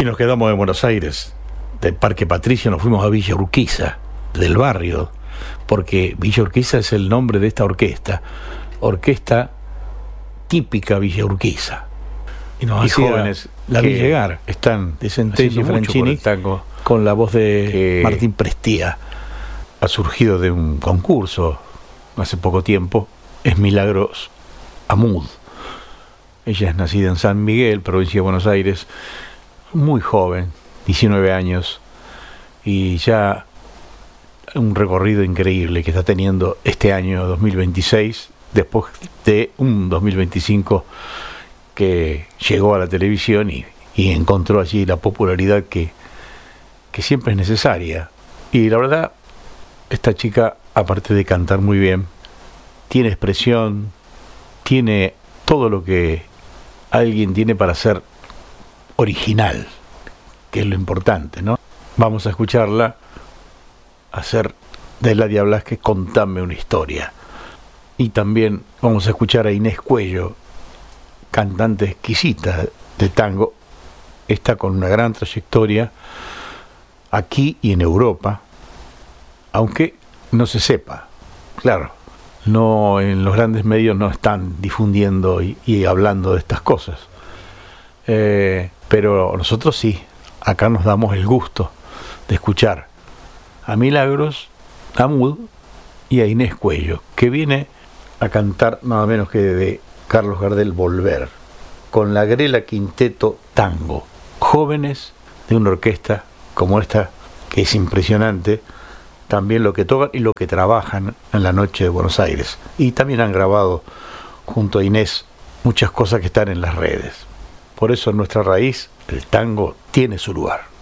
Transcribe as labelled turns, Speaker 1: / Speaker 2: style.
Speaker 1: Y nos quedamos en Buenos Aires. Del Parque Patricio nos fuimos a Villa Urquiza, del barrio, porque Villa Urquiza es el nombre de esta orquesta típica Villa Urquiza. Y jóvenes
Speaker 2: la vi llegar,
Speaker 1: están
Speaker 2: de Centelli y Franchini,
Speaker 1: con la voz de Martín Prestía.
Speaker 2: Ha surgido de un concurso hace poco tiempo, es Milagros Amud. Ella es nacida en San Miguel, provincia de Buenos Aires, muy joven, 19 años, y ya un recorrido increíble que está teniendo este año 2026, después de un 2025 que llegó a la televisión y encontró allí la popularidad que siempre es necesaria. Y la verdad, esta chica, aparte de cantar muy bien, tiene expresión, tiene todo lo que alguien tiene para ser original, que es lo importante, ¿no? Vamos a escucharla hacer de Eladia Blasquez Contame una historia. Y también vamos a escuchar a Inés Cuello, cantante exquisita de tango. Está con una gran trayectoria aquí y en Europa, aunque no se sepa, claro, no, en los grandes medios no están difundiendo y hablando de estas cosas, pero nosotros sí, acá nos damos el gusto de escuchar a Milagros Amud y a Inés Cuello, que viene a cantar nada menos que de Carlos Gardel Volver, con la Grela Quinteto Tango, jóvenes de una orquesta como esta, que es impresionante, también lo que tocan y lo que trabajan en la noche de Buenos Aires. Y también han grabado junto a Inés muchas cosas que están en las redes. Por eso en nuestra raíz el tango tiene su lugar.